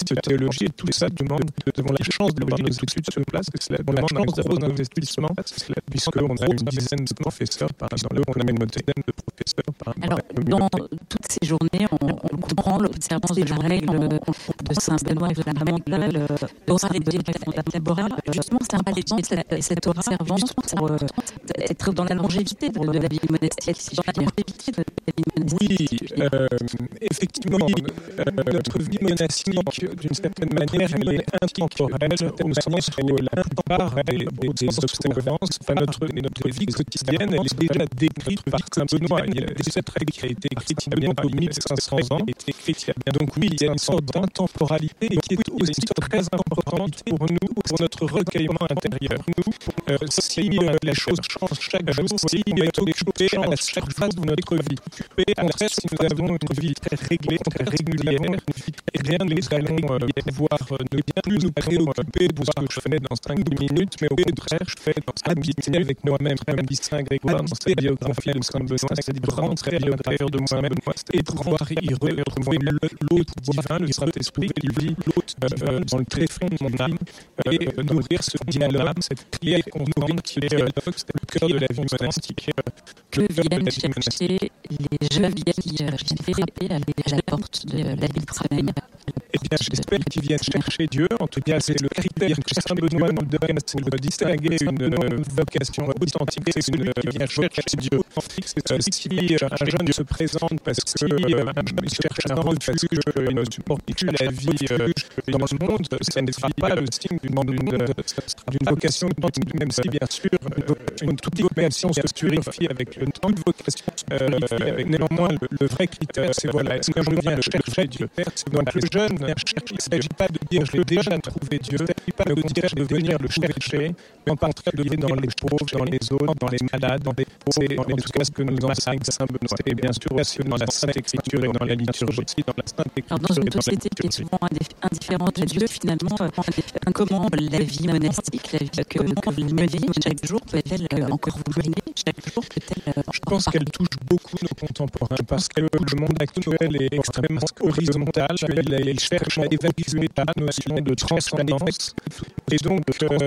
théologie, et tout ça demande, nous avons la chance de voir nos études sur place, nous avons la chance d'avoir nos investissements, puisqu'on a une dizaine de professeurs dans le monde, on a une dizaine de professeurs par Alors, dans toutes ces journées, on comprend l'observance de la règle de Saint-Benoît et de la Magdalene, l'aura de la temporale. Justement, c'est un palétin et cette observance pour être dans la longévité de la vie monastique, si je puis dire. Oui, effectivement, notre vie monastique, d'une certaine manière, elle est intemporelle, au sens où la plupart des observances, notre vie quotidienne, elle est déjà décrite par Saint Benoît. Il y a cette règle qui a été écrite il y a bientôt 1500 ans. Donc oui, il y a une sorte d'intemporalité qui est aussi très importante pour nous, pour notre recueillement intérieur. Si la chose change chaque jour, si il est occupé à chaque phase de notre vie, après, si nous avons une vie très réglée, très régulière, rien ne nous allons pouvoir ne bien plus nous préoccuper de ce que je fais dans 5-10 minutes, mais au contraire, je fais habiter avec moi-même, comme dit Saint Grégoire dans sa biographie de Saint Benoît, c'est-à-dire de rentrer à l'intérieur de moi-même et pouvoir y retrouver l'hôte divin, le Saint-Esprit qui vit dans le tréfonds de mon âme et nourrir ce dialogue, cette prière constante qui est le cœur de la vie monastique. Que viennent chercher les jeunes qui frapper à la porte de la ville de Trondheim? Eh bien, j'espère qu'ils viennent chercher Dieu. En tout cas, c'est le critère que Saint Benoît nous donne pour distinguer une vocation authentique. C'est une qui vient chercher Dieu. Si un jeune se présente parce qu'il cherche un refuge, la vie dans le monde, ça ne fait pas le signe d'une vocation authentique, même si, bien sûr, toute vocation se purifie avec une vocation. Néanmoins, le vrai critère, c'est voilà, est-ce que je viens chercher Dieu? Donc, le jeune, il ne s'agit pas de dire je l'ai déjà trouvé Dieu, il ne s'agit pas de dire je vais venir le chercher, mais en contraire de vivre dans les pauvres, dans les autres, dans les malades, c'est en tout cas ce que nous enseigne Saint Benoît. Et bien sûr, dans la Sainte Écriture et dans la liturgie, dans la Sainte Écriture. Alors, dans une société qui est souvent indifférente à Dieu, finalement, comment la vie monastique, la vie que vous menez chaque jour, peut-elle encore vous mener chaque jour, peut-elle Je pense qu'elle touche beaucoup nos contemporains, parce que le monde actuel est extrêmement horizontal, il cherche à évacuer la notion de transcendance, et donc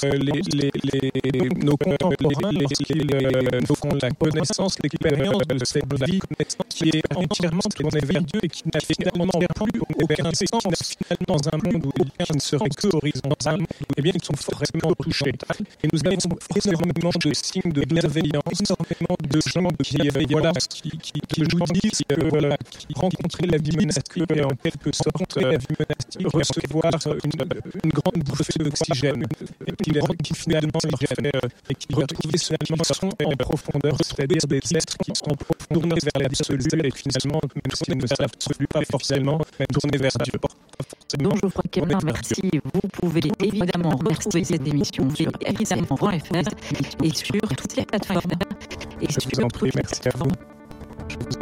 nos contemporains, nous font la connaissance, l'expérience de cette vie qui est entièrement tournée vers Dieu et qui n'a finalement plus aucun sens dans un monde où les liens ne seraient que horizontal, eh bien ils sont forcément touchés. Et nous avons énormément de signes de bienveillance, énormément de gens qui nous disent qui rencontrer la vie monastique et en quelque sorte la vie monastique recevoir une grande bouffée d'oxygène qui finalement et qui retrouvent finalement sont en profondeur, c'est-à-dire des êtres qui sont tournés vers l'absolu et finalement même s'ils ne savent pas forcément tournés vers Dieu. Donc Geoffroy Kemner, merci. Vous pouvez évidemment retrouver cette émission sur évidemment.fr et sur toutes les plateformes et sur merci à vous.